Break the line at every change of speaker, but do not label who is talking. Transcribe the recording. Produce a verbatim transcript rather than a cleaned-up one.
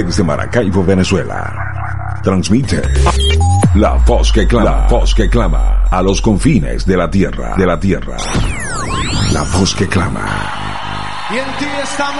desde Maracaibo, Venezuela. Transmite la voz que clama, la voz que clama a los confines de la tierra, de la tierra. La voz que clama.
Y en ti estamos.